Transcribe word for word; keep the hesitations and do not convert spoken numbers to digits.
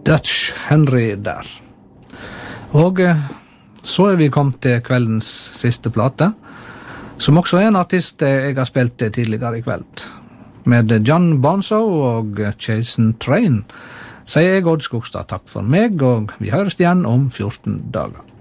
Dutch Henry der. Og så er vi kommet til kveldens siste plate, som også er en artist jeg har spilt tidligere i kveld. Med John Bonzo og Chasing Train sier jeg Odd Skogstad takk for meg, og vi høres igjen om fjorten dager.